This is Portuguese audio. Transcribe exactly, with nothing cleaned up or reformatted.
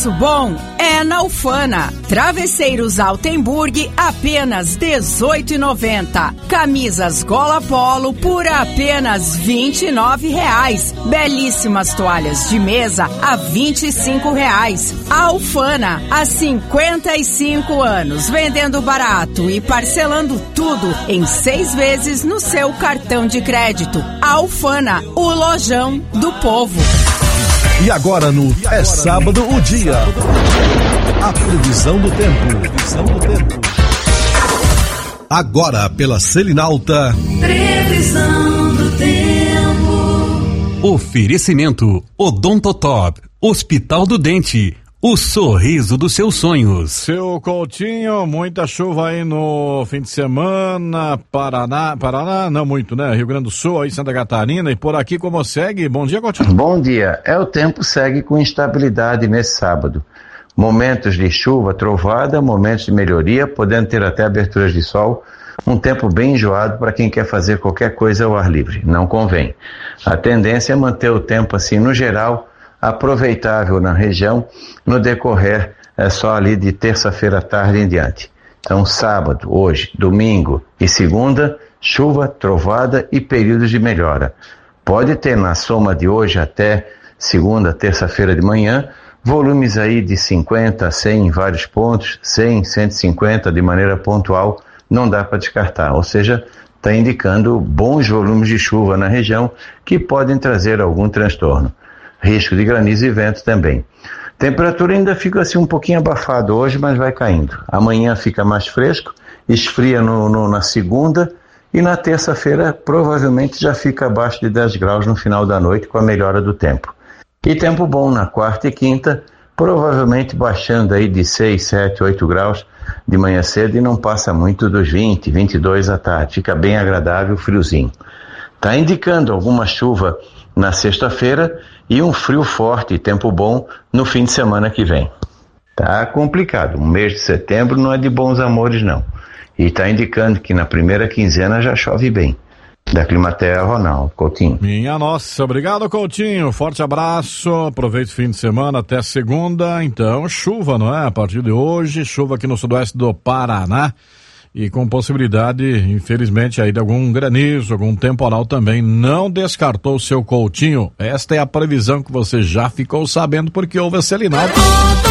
Bom é na Ufana. Travesseiros Altenburg apenas dezoito e noventa. Camisas Gola Polo por apenas vinte e nove reais. Belíssimas toalhas de mesa a vinte e cinco reais. A Ufana, há cinquenta e cinco anos, vendendo barato e parcelando tudo em seis vezes no seu cartão de crédito. A Ufana, o lojão do povo. E agora no e agora É Sábado no... o Dia. A previsão do tempo. Previsão do tempo. Agora pela Selinalta. Previsão do tempo. Oferecimento Odontotop, Hospital do Dente. O sorriso dos seus sonhos. Seu Coutinho, muita chuva aí no fim de semana, Paraná, Paraná, não muito, né? Rio Grande do Sul, aí Santa Catarina, e por aqui como segue? Bom dia, Coutinho. Bom dia. É, o tempo segue com instabilidade nesse sábado. Momentos de chuva, trovada, momentos de melhoria, podendo ter até aberturas de sol. Um tempo bem enjoado para quem quer fazer qualquer coisa ao ar livre. Não convém. A tendência é manter o tempo assim, no geral, aproveitável na região no decorrer é só ali de terça-feira à tarde em diante. Então sábado, hoje, domingo e segunda, chuva, trovada e períodos de melhora. Pode ter na soma de hoje até segunda, terça-feira de manhã, volumes aí de cinquenta a cem em vários pontos, cem, cento e cinquenta de maneira pontual, não dá para descartar, ou seja, está indicando bons volumes de chuva na região que podem trazer algum transtorno. Risco de granizo e vento também. Temperatura ainda fica assim um pouquinho abafado hoje, mas vai caindo. Amanhã fica mais fresco, esfria no, no, na segunda e na terça-feira provavelmente já fica abaixo de dez graus no final da noite com a melhora do tempo. E tempo bom na quarta e quinta, provavelmente baixando aí de seis, sete, oito graus de manhã cedo e não passa muito dos vinte, vinte e dois à tarde. Fica bem agradável, friozinho. Está indicando alguma chuva na sexta-feira e um frio forte e tempo bom no fim de semana que vem. Tá complicado, o mês de setembro não é de bons amores não. E está indicando que na primeira quinzena já chove bem. Da Climaterra, Ronaldo Coutinho. Minha nossa, obrigado Coutinho, forte abraço, aproveite o fim de semana até segunda, então chuva, não é? A partir de hoje, chuva aqui no sudoeste do Paraná. E com possibilidade, infelizmente, aí de algum granizo, algum temporal também. Não descartou o seu Coutinho. Esta é a previsão que você já ficou sabendo porque houve a Selinalta.